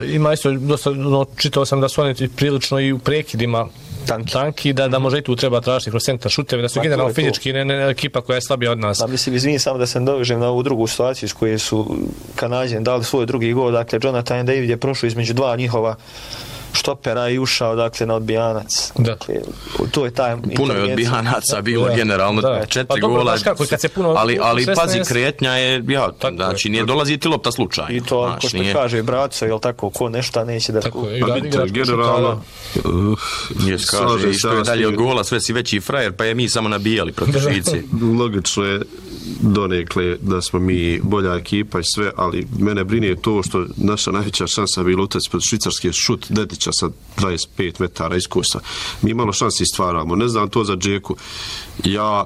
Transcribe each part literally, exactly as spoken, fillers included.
Ima isto, dosta, no, čitao sam da su oni prilično i u prekidima tanki, tanki da, da može i tu treba tražiti kroz centar šuteve, da su Ma, generalno fizički ne, ne, ekipa koja je slabija od nas. Da, mislim, izvinim samo da se dovežem na ovu drugu situaciju s koje su Kanađani dali svoj drugi gol, dakle Jonathan David je prošao između dva njihova štopera i ušao dakle na odbijanac. Dakle, to je taj puno je odbijanaca bilo da, generalno da. četiri pa, gola. Kako, kad se puno, ali ali pazi kretnja je ja znači nije dolazi ti lopta slučajno. I to znači, ko što nije... kaže braco jel tako ko nešto neće da tako je. Generalno je kaže što je dalje od gola sve si veći frajer pa je mi samo nabijali protiv Švice. Logično je donekle da smo mi bolja ekipa i sve, ali mene brine to što naša najveća šansa bila utjecati pod švicarski šut Dedića sa dvadeset pet metara iskustva. Mi malo šansi stvaramo. Ne znam to za Džeku. Ja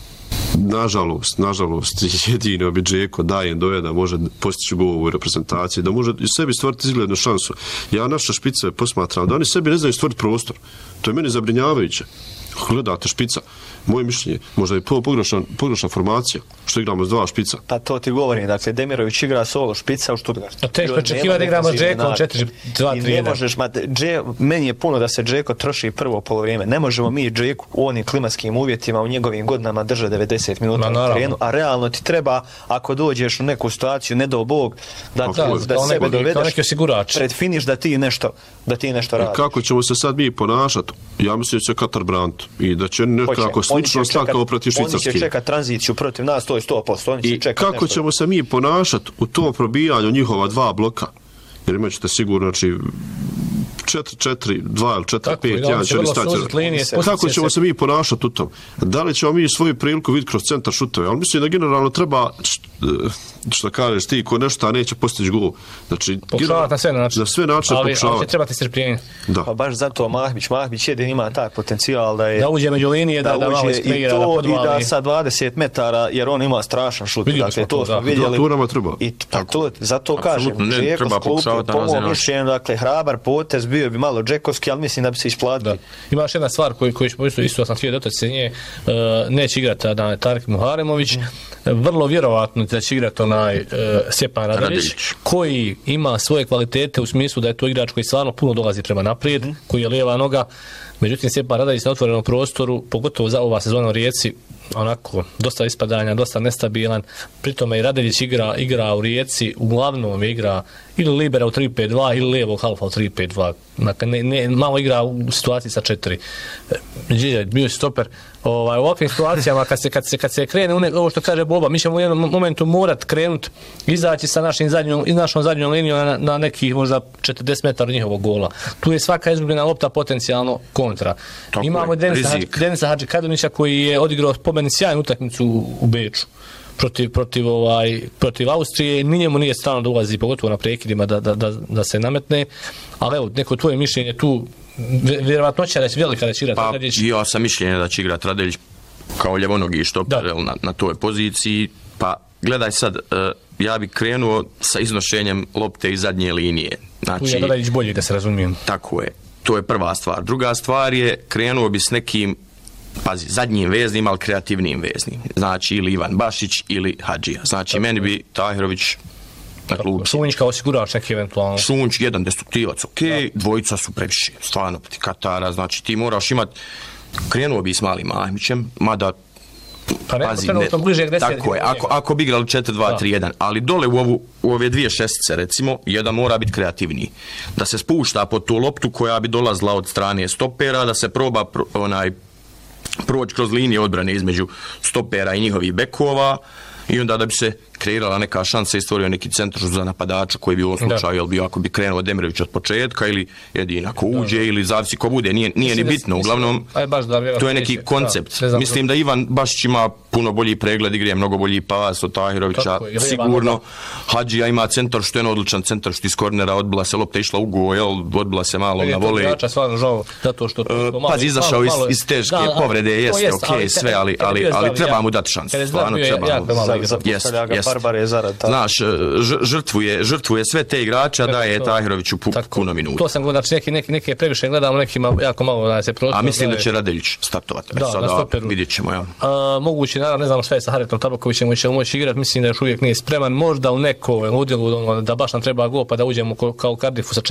nažalost, nažalost jedino bi Džeko dajem doje da može postići gol u reprezentaciji, da može sebi stvoriti izglednu šansu. Ja naša špice posmatram da oni sebi ne znaju stvoriti prostor. To je meni zabrinjavajuće. Gledate špica, moje mišljenje, možda je pogrešna, pogrešna formacija, što igramo s dva špica. Pa to ti govorim, dakle, Demirović igra solo špica u Stuttgartu. A teško očekivati da igramo s Džekom četiri dva tri jedan. I ne možeš, ma, Dže, meni je puno da se Džeko troši prvo polovrijeme. Ne možemo mi Džeku u onim klimatskim uvjetima u njegovim godinama držati devedeset minuta na terenu, a realno ti treba, ako dođeš u neku situaciju, ne do Bog, da, da, da, da sebe dovedeš pred finiš da ti nešto, da ti nešto radiš. Kako ćemo se sad mi ponašati? Ja mislim da će Katar braniti i da će nekako slično stakao protiv Švicarske. Oni će čekati tranziciju protiv nas, to je sto posto. Oni će I kako nešto. ćemo se mi ponašati u tom probijanju njihova dva bloka? Jer imat ćete sigurno, znači, četiri četiri dva ili četiri pet jedan će stati. Kako ćemo se mi ponašati u tom? Da li ćemo mi svoju priliku vidjeti kroz centar šutove? Ali mislim da generalno treba, što kažeš ti, ko nešto, a neće postići gol. Znači, pokušavati na sve načine. Na sve načine ali, pokušavati. Ali će trebati strpljenje. Da. Pa baš zato Mahmić, Mahmić jedin ima taj potencijal da je... Da uđe među linije, da, da, da malo isplegira, da podvali. I da sa dvadeset metara, jer on ima strašan šut. Dakle, to smo vidjeli. Turama treba. I pa to, zato kažem, Džeko sklupu, po mom mišljenju, dakle, hrabar potez, bio bi malo Džekovski, ali mislim da bi se isplatio. Ima još jedna stvar koju, koju isto, isto sam htio dotaći se nje, uh, neće igrati na Tarik Muharemović, mm. vrlo vjerovatno da će igrati onaj uh, Stjepan Radelić, koji ima svoje kvalitete u smislu da je to igrač koji stvarno puno dolazi prema naprijed, mm. koji je lijeva noga, međutim Stjepan Radelić na otvorenom prostoru, pogotovo za ova sezona u Rijeci, onako, dosta ispadanja, dosta nestabilan, pritome i Radelić igra, igra u Rijeci, uglavnom igra ili libera u tri pet dva ili lijevog halfa u tri pet dva, dakle, ne, ne, malo igra u situaciji sa četiri. Đilje, bio je stoper. Ovaj, u ovakvim situacijama, kad se, kad se, kad se krene, ne, ovo što kaže Boba, mi ćemo u jednom momentu morat krenuti, izaći sa našim zadnjom, našom zadnjom linijom na, na nekih možda četrdeset metara njihovog gola. Tu je svaka izgubljena lopta potencijalno kontra. Tako imamo Denisa, Denisa Hadžikadunića koji je odigrao pobedni sjajnu utakmicu u, u Beču protiv protiv ovaj protiv Austrije, ni njemu nije strano da ulazi pogotovo na prekidima da, da, da, da se nametne, ali evo neko tvoje mišljenje tu vjerovatno će reći velika da će igrati pa, Radelić. Ja sam mišljenja da će igrati Radelić kao ljevonogi štoper na, na toj poziciji, pa gledaj sad, uh, ja bih krenuo sa iznošenjem lopte iz zadnje linije. Znači, tu je Radelić bolji da se razumijem. Tako je, to je prva stvar. Druga stvar je, krenuo bi s nekim pazi, zadnjim veznim, ali kreativnim veznim. Znači, ili Ivan Bašić ili Hadžija. Znači, tako meni bi Tahirović na klubu. Šunjić kao osigurač neki eventualno. Šunjić, jedan destruktivac, ok, da. Dvojica su previše, stvarno poti Katara, znači ti moraš imat, krenuo bi s malim Mahmićem, mada pa ne, pazi, ne, bliže tako je, ako, ako bi igrali četiri dva tri jedan, ali dole u, ovu, u ove dvije šestice, recimo, jedan mora biti kreativniji. Da se spušta pod tu loptu koja bi dolazila od strane stopera, da se proba pro, onaj proći kroz linije odbrane između stopera i njihovih bekova i onda da bi se kreirala neka šansa i stvorio neki centar za napadača koji bi u ovom slučaju, jel bi ako bi krenuo Demirović od početka ili jedino ako uđe da, ili zavisi ko bude, nije, nije ni bitno, uglavnom da, to je neki koncept. Da, mislim da Ivan Bašić ima puno bolji pregled igre, mnogo bolji pas od Tahirovića, sigurno. Hadžija ima centar što je odličan centar što iz kornera odbila se lopta išla u go, jel, odbila se malo na vole. Zato što to uh, pazi, izašao iz, iz teške da, povrede, jeste, jest, ok, sve, ali, ali, ali treba mu dati šansu, stvarno treba mu. Jest, jest. Barbare zarad. Znaš, žrtvuje, žrtvuje sve te igrača, da je Tahiroviću pu, puno minuta. To sam govorio, znači neki, neki, neki previše gledamo, nekima jako malo da se protiv. A mislim da, da će Radeljić startovati. Da, sada na stoperu. Vidjet ćemo, ja. A, moguće, naravno, ne znamo šta je sa Haretom Tabakovićem, će moći igrati, mislim da još uvijek nije spreman, možda u nekoj udjelu da baš nam treba gol pa da uđemo kao u Cardiffu sa